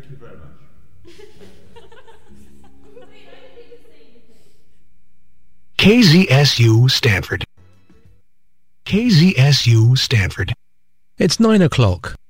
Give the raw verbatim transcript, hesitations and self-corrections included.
Thank you very much. K Z S U Stanford. K Z S U Stanford. It's nine o'clock.